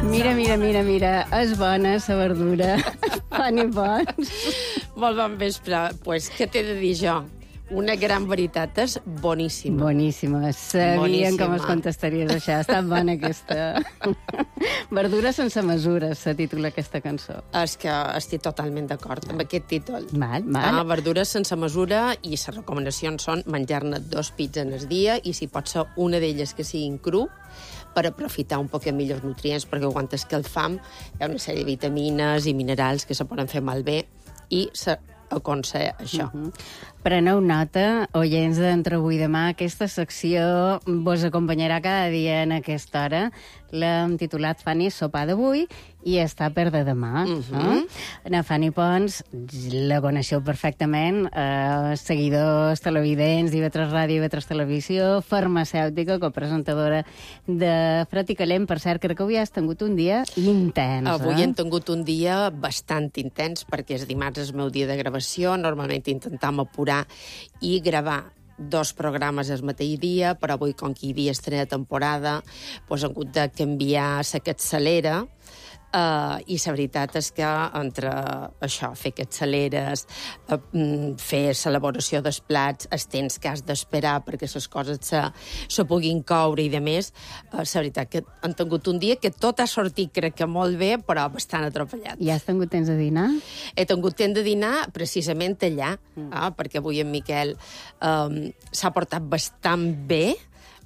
Mira, és bona la verdura. Fan i bons. Molt bon vespre. Pues, què t'he de dir jo? Una gran veritat, és boníssima. Boníssima. Sabien com es contestaries això. Ha estat bona aquesta. Verdura sense mesures, se titula aquesta cançó. És que estic totalment d'acord amb aquest títol. Mal. Verdures sense mesura, i les recomanacions són menjar-ne 2 pits en el dia, i si pot ser una d'elles que siguin cru, per aprofitar un poc millors nutrients, perquè quan escalfam hi ha una sèrie de vitamines i minerals que se poden fer malbé, i s'aconsella això. Preneu nota, oients d'Entre avui i demà, aquesta secció vos acompanyarà cada dia en aquesta hora. L'hem titulat Fanny Sopar d'avui i està per de demà. La Fanny Pons, la coneixeu perfectament, seguidors, televidents, d'IV3 Ràdio, IV3 Televisió, farmacèutica, copresentadora de Fred i Calent. Per cert, crec que avui has tingut un dia intens. Avui hem tingut un dia bastant intens, perquè és dimarts el meu dia de gravació. Normalment intentem apurar i gravar 2 programes el mateix dia, però avui, com que hi havia estrena de temporada, doncs hem hagut de canviar la capçalera, i la veritat és que entre això, fer capçaleres, fer l'elaboració dels plats, els temps que has d'esperar perquè les coses se puguin coure i de més, la veritat que hem tingut un dia que tot ha sortit, crec que molt bé, però bastant atropellat. I has tingut temps de dinar? He tingut temps de dinar precisament allà, perquè avui en Miquel s'ha portat bastant bé,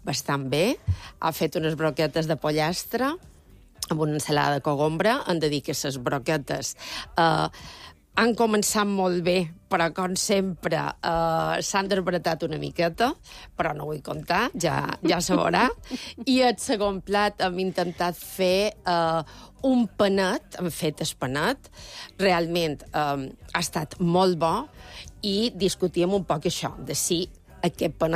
ha fet unes broquetes de pollastre amb una ensalada de cogombra. Hem de dir que les broquetes han començat molt bé, però, com sempre, s'han desbaratat una miqueta, però no vull contar, ja se veurà. I el segon plat hem intentat fer un panet, hem fet el panet, realment ha estat molt bo, i discutíem un poc això, de si aquest panet